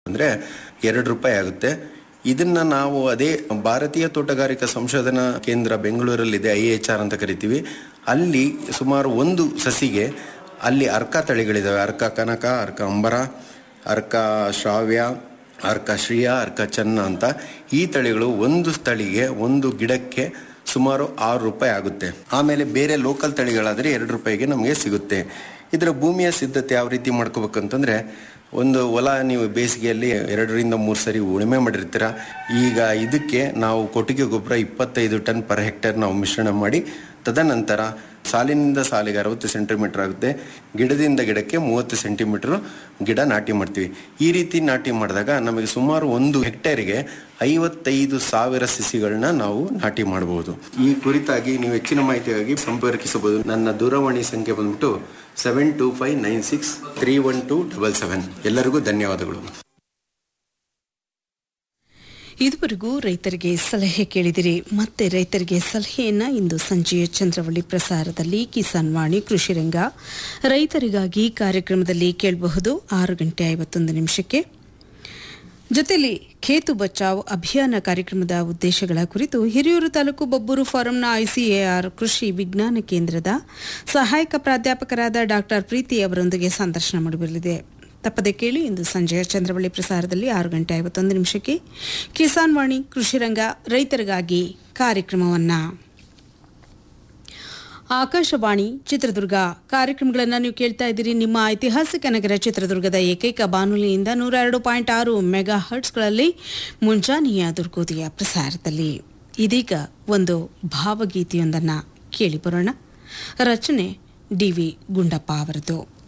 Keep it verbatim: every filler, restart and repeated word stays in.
ಅಂದರೆ ಎರಡು ರೂಪಾಯಿ ಆಗುತ್ತೆ. ಇದನ್ನ ನಾವು ಅದೇ ಭಾರತೀಯ ತೋಟಗಾರಿಕಾ ಸಂಶೋಧನಾ ಕೇಂದ್ರ ಬೆಂಗಳೂರಲ್ಲಿದೆ, ಐ ಎಚ್ ಆರ್ ಅಂತ ಕರಿತೀವಿ. ಅಲ್ಲಿ ಸುಮಾರು ಒಂದು ಸಸಿಗೆ ಅಲ್ಲಿ ಅರ್ಕ ತಳಿಗಳಿದ್ದಾವೆ. ಅರ್ಕ ಕನಕ, ಅರ್ಕ ಅಂಬರ, ಅರ್ಕ ಶ್ರಾವ್ಯ, ಅರ್ಕ ಶ್ರೀಯ, ಅರ್ಕ ಚನ್ನ ಅಂತ. ಈ ತಳಿಗಳು ಒಂದು ತಳಿಗೆ ಒಂದು ಗಿಡಕ್ಕೆ ಸುಮಾರು ಆರು ರೂಪಾಯಿ ಆಗುತ್ತೆ. ಆಮೇಲೆ ಬೇರೆ ಲೋಕಲ್ ತಳಿಗಳಾದರೆ ಎರಡು ರೂಪಾಯಿಗೆ ನಮಗೆ ಸಿಗುತ್ತೆ. ಇದರ ಭೂಮಿಯ ಸಿದ್ಧತೆ ಯಾವ ರೀತಿ ಮಾಡ್ಕೋಬೇಕಂತಂದರೆ, ಒಂದು ಹೊಲ ನೀವು ಬೇಸಿಗೆಯಲ್ಲಿ ಎರಡರಿಂದ ಮೂರು ಸರಿ ಉಳುಮೆ ಮಾಡಿರ್ತೀರ. ಈಗ ಇದಕ್ಕೆ ನಾವು ಕೊಟ್ಟಿಗೆ ಗೊಬ್ಬರ ಇಪ್ಪತ್ತೈದು ಟನ್ ಪರ್ ಹೆಕ್ಟೇರ್ ನಾವು ಮಿಶ್ರಣ ಮಾಡಿ, ತದನಂತರ ಸಾಲಿನಿಂದ ಸಾಲಿಗೆ ಅರವತ್ತು ಸೆಂಟಿಮೀಟರ್ ಆಗುತ್ತೆ, ಗಿಡದಿಂದ ಗಿಡಕ್ಕೆ ಮೂವತ್ತು ಸೆಂಟಿಮೀಟರ್ ಗಿಡ ನಾಟಿ ಮಾಡ್ತೀವಿ. ಈ ರೀತಿ ನಾಟಿ ಮಾಡಿದಾಗ ನಮಗೆ ಸುಮಾರು ಒಂದು ಹೆಕ್ಟೇರಿಗೆ ಐವತ್ತೈದು ಸಾವಿರ ಸಸಿಗಳನ್ನ ನಾವು ನಾಟಿ ಮಾಡಬಹುದು. ಈ ಕುರಿತಾಗಿ ನೀವು ಹೆಚ್ಚಿನ ಮಾಹಿತಿಗಾಗಿ ಸಂಪರ್ಕಿಸಬಹುದು. ನನ್ನ ದೂರವಾಣಿ ಸಂಖ್ಯೆ ಬಂದ್ಬಿಟ್ಟು seven two five nine six three one two double seven. ಎಲ್ಲರಿಗೂ ಧನ್ಯವಾದಗಳು. ಇದುವರೆಗೂ ರೈತರಿಗೆ ಸಲಹೆ ಕೇಳಿದಿರಿ. ಮತ್ತೆ ರೈತರಿಗೆ ಸಲಹೆಯನ್ನ ಇಂದು ಸಂಜೆಯ ಚಂದ್ರವಳ್ಳಿ ಪ್ರಸಾರದಲ್ಲಿ ಕಿಸಾನ್ ವಾಣಿ ಕೃಷಿ ರಂಗ ರೈತರಿಗಾಗಿ ಕಾರ್ಯಕ್ರಮದಲ್ಲಿ ಕೇಳಬಹುದು ಆರು ಗಂಟೆ ಐವತ್ತೊಂದು ನಿಮಿಷಕ್ಕೆ. ಜೊತೆಯಲ್ಲಿ ಖೇತು ಬಚಾವ್ ಅಭಿಯಾನ ಕಾರ್ಯಕ್ರಮದ ಉದ್ದೇಶಗಳ ಕುರಿತು ಹಿರಿಯೂರು ತಾಲೂಕು ಬಬ್ಬೂರು ಫಾರಂನ ಐಸಿಎಆರ್ ಕೃಷಿ ವಿಜ್ಞಾನ ಕೇಂದ್ರದ ಸಹಾಯಕ ಪ್ರಾಧ್ಯಾಪಕರಾದ ಡಾಕ್ಟರ್ ಪ್ರೀತಿ ಅವರೊಂದಿಗೆ ಸಂದರ್ಶನ ಮೂಡಿಬರಲಿದೆ. ತಪ್ಪದೆ ಕೇಳಿ ಇಂದು ಸಂಜೆಯ ಚಂದ್ರವಳ್ಳಿ ಪ್ರಸಾರದಲ್ಲಿ ಆರು ಗಂಟೆ ಐವತ್ತೊಂದು ನಿಮಿಷಕ್ಕೆ ಕಿಸಾನ್ ವಾಣಿ ಕೃಷಿ ರಂಗ ರೈತರಿಗಾಗಿ ಕಾರ್ಯಕ್ರಮವನ್ನು. ಆಕಾಶವಾಣಿ ಚಿತ್ರದುರ್ಗ ಕಾರ್ಯಕ್ರಮಗಳನ್ನು ನೀವು ಕೇಳ್ತಾ ಇದ್ದೀರಿ. ನಿಮ್ಮ ಐತಿಹಾಸಿಕ ನಗರ ಚಿತ್ರದುರ್ಗದ ಏಕೈಕ ಬಾನುಲಿಯಿಂದ ನೂರ ಎರಡು ಪಾಯಿಂಟ್ ಆರು ಮೆಗಾ ಹರ್ಟ್ಸ್ಗಳಲ್ಲಿ ಮುಂಜಾನೆಯ ದುರ್ಗೋದಯ ಪ್ರಸಾರದಲ್ಲಿ. ಇದೀಗ ಒಂದು ಭಾವಗೀತೆಯೊಂದನ್ನು ಕೇಳಿ ಬರೋಣ. ರಚನೆ ಡಿ ವಿ ಗುಂಡಪ್ಪ ಅವರದು.